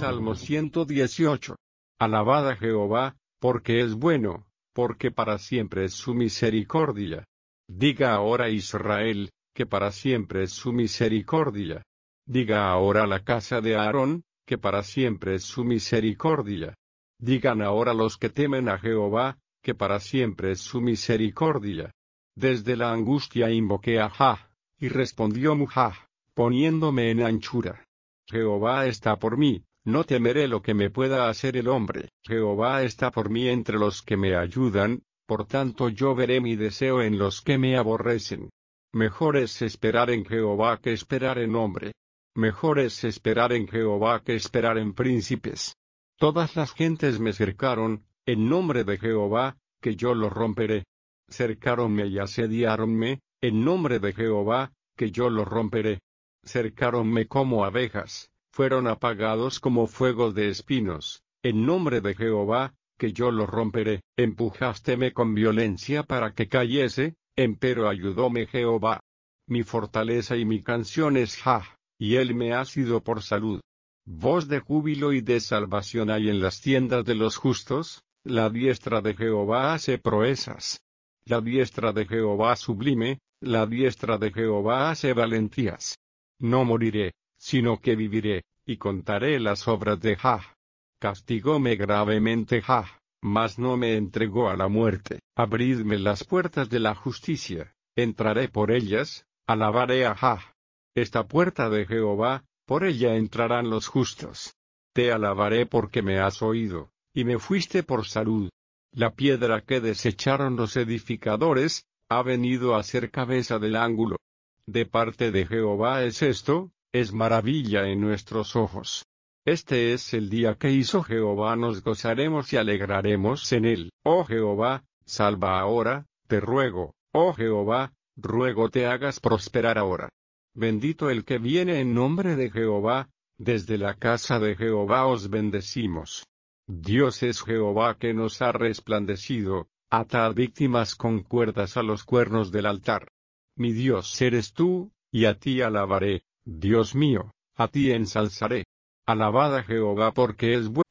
Salmo 118. Alabad a Jehová, porque es bueno, porque para siempre es su misericordia. Diga ahora Israel, que para siempre es su misericordia. Diga ahora la casa de Aarón, que para siempre es su misericordia. Digan ahora los que temen a Jehová, que para siempre es su misericordia. Desde la angustia invoqué a Jah, y respondió Jah, poniéndome en anchura. Jehová está por mí, no temeré lo que me pueda hacer el hombre. Jehová está por mí entre los que me ayudan, por tanto yo veré mi deseo en los que me aborrecen. Mejor es esperar en Jehová que esperar en hombre. Mejor es esperar en Jehová que esperar en príncipes. Todas las gentes me cercaron, en nombre de Jehová, que yo los romperé. Cercáronme y asediáronme, en nombre de Jehová, que yo los romperé. Cercáronme como abejas, fueron apagados como fuegos de espinos, en nombre de Jehová, que yo los romperé. Empujásteme con violencia para que cayese, empero ayudóme Jehová. Mi fortaleza y mi canción es Jah, y él me ha sido por salud. Voz de júbilo y de salvación hay en las tiendas de los justos, la diestra de Jehová hace proezas. La diestra de Jehová sublime, la diestra de Jehová hace valentías. No moriré, sino que viviré, y contaré las obras de Jah. Castigóme gravemente Jah, mas no me entregó a la muerte. Abridme las puertas de la justicia, entraré por ellas, alabaré a Jah. Esta puerta de Jehová, por ella entrarán los justos. Te alabaré porque me has oído, y me fuiste por salud. La piedra que desecharon los edificadores, ha venido a ser cabeza del ángulo. De parte de Jehová es esto, es maravilla en nuestros ojos. Este es el día que hizo Jehová, nos gozaremos y alegraremos en él. Oh Jehová, salva ahora, te ruego, oh Jehová, ruego te hagas prosperar ahora. Bendito el que viene en nombre de Jehová, desde la casa de Jehová os bendecimos. Dios es Jehová que nos ha resplandecido, atad víctimas con cuerdas a los cuernos del altar. Mi Dios eres tú, y a ti alabaré, Dios mío, a ti ensalzaré. Alabad a Jehová porque es bueno.